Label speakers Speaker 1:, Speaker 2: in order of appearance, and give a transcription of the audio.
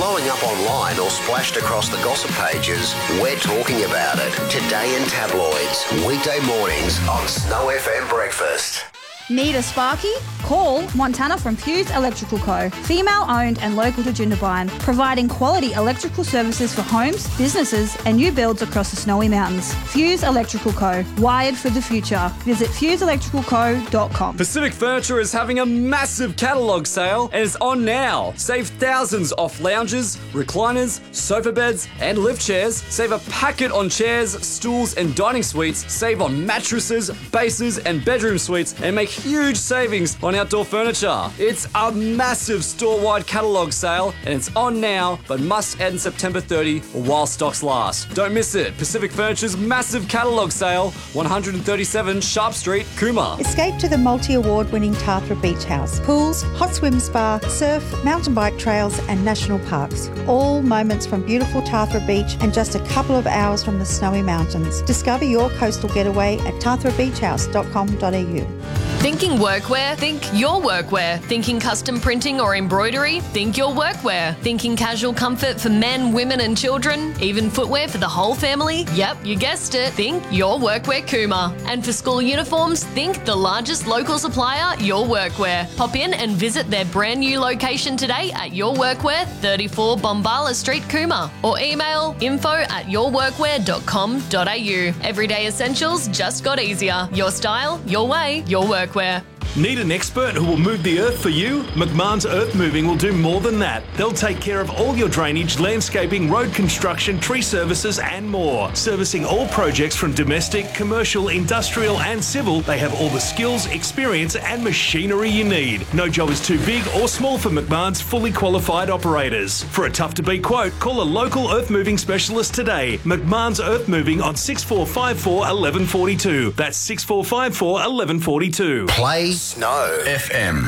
Speaker 1: blowing up online or splashed across the gossip pages, we're talking about it. Today in Tabloids, weekday mornings on Snow FM Breakfast.
Speaker 2: Need a sparky? Call Montana from Fuse Electrical Co. Female-owned and local to Jindabyne, providing quality electrical services for homes, businesses and new builds across the Snowy Mountains. Fuse Electrical Co. Wired for the future. Visit fuseelectricalco.com.
Speaker 3: Pacific Furniture is having a massive catalogue sale and it's on now. Save thousands off lounges, recliners, sofa beds and lift chairs. Save a packet on chairs, stools and dining suites. Save on mattresses, bases and bedroom suites and make huge savings on outdoor furniture. It's a massive store-wide catalogue sale and it's on now but must end September 30 while stocks last. Don't miss it. Pacific Furniture's massive catalogue sale, 137 Sharp Street, Cooma.
Speaker 4: Escape to the multi-award-winning Tathra Beach House. Pools, hot swim spa, surf, mountain bike trails and national parks. All moments from beautiful Tathra Beach and just a couple of hours from the Snowy Mountains. Discover your coastal getaway at tathrabeachhouse.com.au.
Speaker 5: Thinking workwear? Think your workwear. Thinking custom printing or embroidery? Think your workwear. Thinking casual comfort for men, women and children? Even footwear for the whole family? Yep, you guessed it. Think your workwear Cooma. And for school uniforms, think the largest local supplier, Your Workwear. Pop in and visit their brand new location today at Your Workwear, 34 Bombala Street, Cooma. Or email info@yourworkwear.com.au. Everyday essentials just got easier. Your style, your way, your workwear.
Speaker 6: Need an expert who will move the earth for you? McMahon's Earth Moving will do more than that. They'll take care of all your drainage, landscaping, road construction, tree services and more. Servicing all projects from domestic, commercial, industrial and civil, they have all the skills, experience and machinery you need. No job is too big or small for McMahon's fully qualified operators. For a tough-to-beat quote, call a local earth moving specialist today. McMahon's Earth Moving on 6454 1142. That's 6454 1142.
Speaker 1: Play Snow FM.